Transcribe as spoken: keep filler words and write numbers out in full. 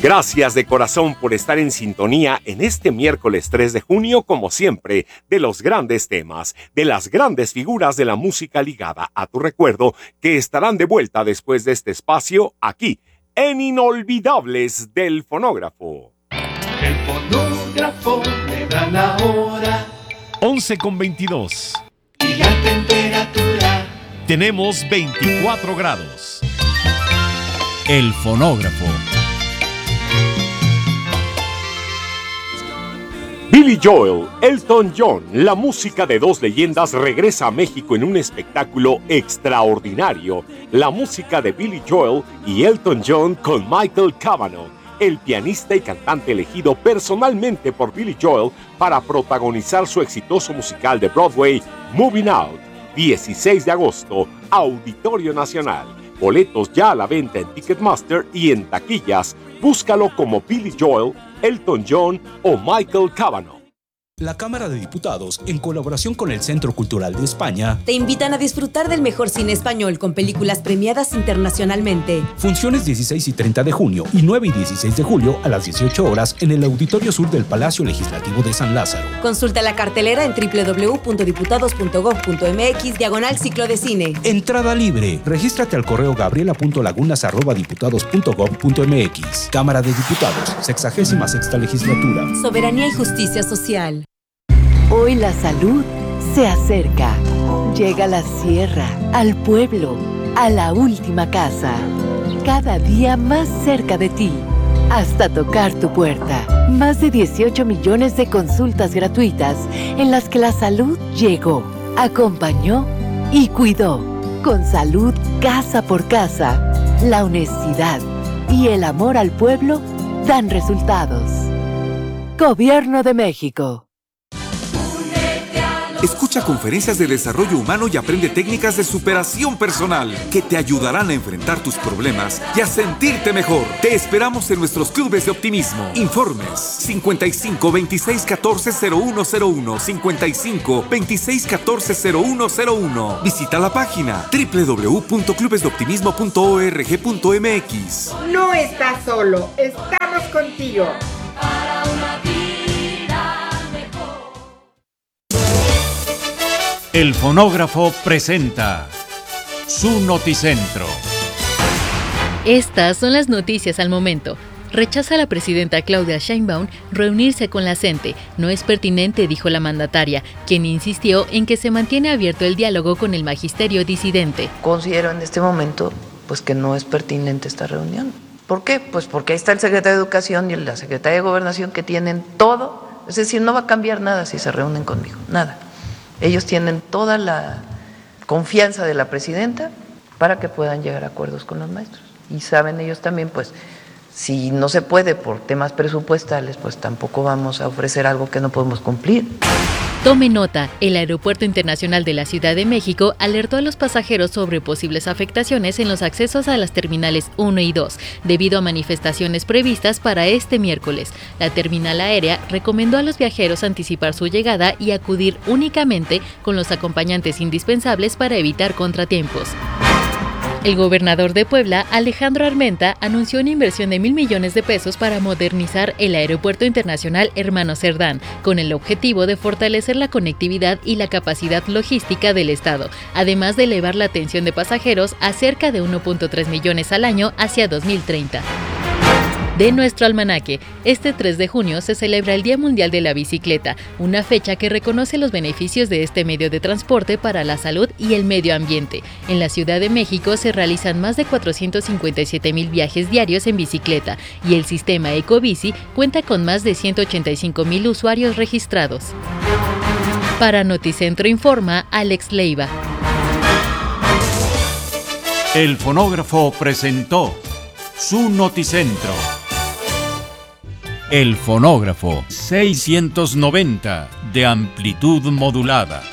Gracias de corazón por estar en sintonía en este miércoles tres de junio, como siempre, de los grandes temas, de las grandes figuras de la música ligada a tu recuerdo, que estarán de vuelta después de este espacio aquí, en Inolvidables del Fonógrafo. El fonógrafo me da la hora. once con veintidós. Y la temperatura. Tenemos veinticuatro grados. El fonógrafo. Billy Joel, Elton John, la música de dos leyendas regresa a México en un espectáculo extraordinario. La música de Billy Joel y Elton John con Michael Cavanaugh, el pianista y cantante elegido personalmente por Billy Joel para protagonizar su exitoso musical de Broadway, Moving Out, dieciséis de agosto, Auditorio Nacional. Boletos ya a la venta en Ticketmaster y en taquillas. Búscalo como Billy Joel, Elton John o Michael Cavanaugh. La Cámara de Diputados, en colaboración con el Centro Cultural de España, te invitan a disfrutar del mejor cine español con películas premiadas internacionalmente. Funciones dieciséis y treinta de junio y nueve y dieciséis de julio a las dieciocho horas en el Auditorio Sur del Palacio Legislativo de San Lázaro. Consulta la cartelera en doble u doble u doble u punto diputados punto gob punto eme equis diagonal ciclo de cine. Entrada libre. Regístrate al correo gabriela punto lagunas arroba diputados punto gob punto eme equis. Cámara de Diputados, sexagésima sexta legislatura. Soberanía y justicia social. Hoy la salud se acerca. Llega a la sierra, al pueblo, a la última casa. Cada día más cerca de ti, hasta tocar tu puerta. Más de dieciocho millones de consultas gratuitas en las que la salud llegó, acompañó y cuidó. Con salud casa por casa, la honestidad y el amor al pueblo dan resultados. Gobierno de México. Escucha conferencias de desarrollo humano y aprende técnicas de superación personal que te ayudarán a enfrentar tus problemas y a sentirte mejor. Te esperamos en nuestros clubes de optimismo. Informes cincuenta y cinco, veintiséis, catorce, cero uno cero uno, cincuenta y cinco, veintiséis, catorce, cero uno cero uno. Visita la página doble u doble u doble u punto clubes de optimismo punto org punto eme equis. No estás solo, estamos contigo. Para una vida. El fonógrafo presenta su noticentro. Estas son las noticias al momento. Rechaza la presidenta Claudia Sheinbaum reunirse con la C E N T E. No es pertinente, dijo la mandataria, quien insistió en que se mantiene abierto el diálogo con el magisterio disidente. Considero en este momento pues, que no es pertinente esta reunión. ¿Por qué? Pues porque ahí está el secretario de Educación y la secretaria de Gobernación que tienen todo. Es decir, no va a cambiar nada si se reúnen conmigo, nada. Ellos tienen toda la confianza de la presidenta para que puedan llegar a acuerdos con los maestros. Y saben ellos también, pues, si no se puede por temas presupuestales, pues tampoco vamos a ofrecer algo que no podemos cumplir. Tome nota, el Aeropuerto Internacional de la Ciudad de México alertó a los pasajeros sobre posibles afectaciones en los accesos a las terminales uno y dos, debido a manifestaciones previstas para este miércoles. La terminal aérea recomendó a los viajeros anticipar su llegada y acudir únicamente con los acompañantes indispensables para evitar contratiempos. El gobernador de Puebla, Alejandro Armenta, anunció una inversión de mil millones de pesos para modernizar el Aeropuerto Internacional Hermano Cerdán, con el objetivo de fortalecer la conectividad y la capacidad logística del Estado, además de elevar la atención de pasajeros a cerca de uno punto tres millones al año hacia dos mil treinta. De nuestro almanaque, este tres de junio se celebra el Día Mundial de la Bicicleta, una fecha que reconoce los beneficios de este medio de transporte para la salud y el medio ambiente. En la Ciudad de México se realizan más de cuatrocientos cincuenta y siete mil viajes diarios en bicicleta y el sistema Ecobici cuenta con más de ciento ochenta y cinco mil usuarios registrados. Para Noticentro informa Alex Leiva. El fonógrafo presentó su noticentro. El fonógrafo seiscientos noventa de amplitud modulada.